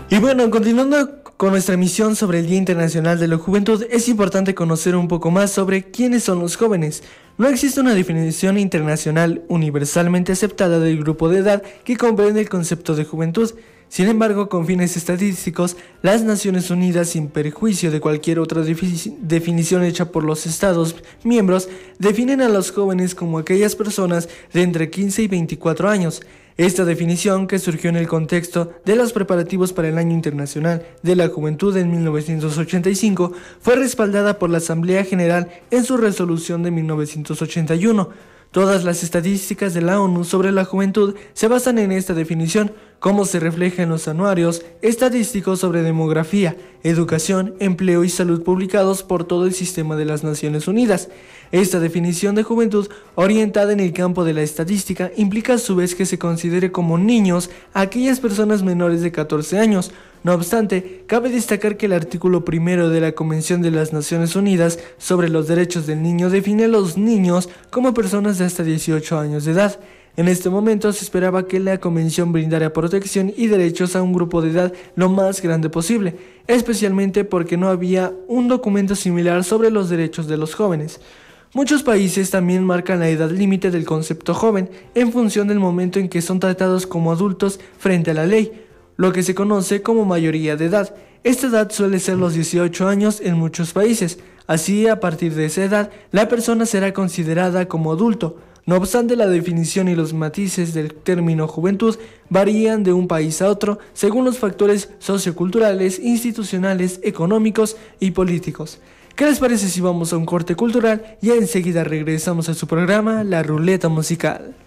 Y bueno, continuando con nuestra emisión sobre el Día Internacional de la Juventud, es importante conocer un poco más sobre quiénes son los jóvenes. No existe una definición internacional universalmente aceptada del grupo de edad que comprende el concepto de juventud. Sin embargo, con fines estadísticos, las Naciones Unidas, sin perjuicio de cualquier otra definición hecha por los Estados miembros, definen a los jóvenes como aquellas personas de entre 15 y 24 años. Esta definición, que surgió en el contexto de los preparativos para el Año Internacional de la Juventud en 1985, fue respaldada por la Asamblea General en su resolución de 1981. Todas las estadísticas de la ONU sobre la juventud se basan en esta definición, como se refleja en los anuarios estadísticos sobre demografía, educación, empleo y salud publicados por todo el sistema de las Naciones Unidas. Esta definición de juventud, orientada en el campo de la estadística, implica a su vez que se considere como niños a aquellas personas menores de 14 años. No obstante, cabe destacar que el artículo 1 de la Convención de las Naciones Unidas sobre los Derechos del Niño define a los niños como personas de hasta 18 años de edad. En este momento se esperaba que la Convención brindara protección y derechos a un grupo de edad lo más grande posible, especialmente porque no había un documento similar sobre los derechos de los jóvenes. Muchos países también marcan la edad límite del concepto joven en función del momento en que son tratados como adultos frente a la ley, lo que se conoce como mayoría de edad. Esta edad suele ser los 18 años en muchos países. Así, a partir de esa edad, la persona será considerada como adulto. No obstante, la definición y los matices del término juventud varían de un país a otro según los factores socioculturales, institucionales, económicos y políticos. ¿Qué les parece si vamos a un corte cultural y enseguida regresamos a su programa La Ruleta Musical?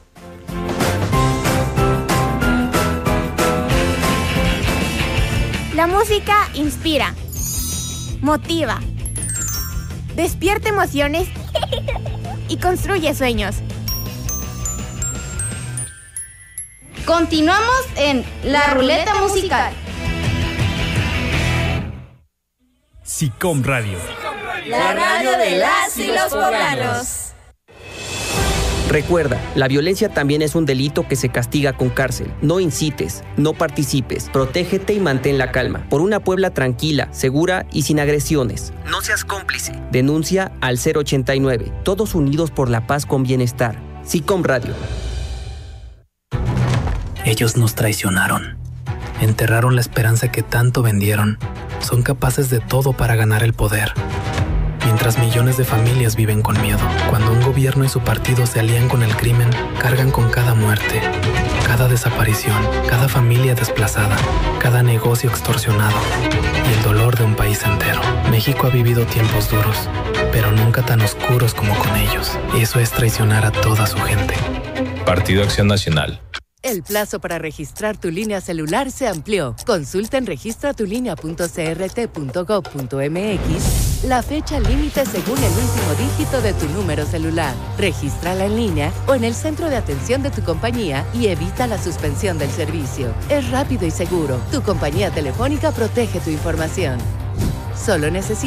La música inspira, motiva, despierta emociones y construye sueños. Continuamos en La Ruleta Musical. SICOM Radio. La radio de las y los poblanos. Recuerda, la violencia también es un delito que se castiga con cárcel. No incites, no participes, protégete y mantén la calma. Por una Puebla tranquila, segura y sin agresiones. No seas cómplice. Denuncia al 089. Todos unidos por la paz con bienestar. SICOM Radio. Ellos nos traicionaron. Enterraron la esperanza que tanto vendieron. Son capaces de todo para ganar el poder. Mientras millones de familias viven con miedo. Cuando un gobierno y su partido se alían con el crimen, cargan con cada muerte, cada desaparición, cada familia desplazada, cada negocio extorsionado y el dolor de un país entero. México ha vivido tiempos duros, pero nunca tan oscuros como con ellos. Eso es traicionar a toda su gente. Partido Acción Nacional. El plazo para registrar tu línea celular se amplió. Consulta en registratulínea.crt.gov.mx la fecha límite según el último dígito de tu número celular. Regístrala en línea o en el centro de atención de tu compañía y evita la suspensión del servicio. Es rápido y seguro. Tu compañía telefónica protege tu información. Solo necesitas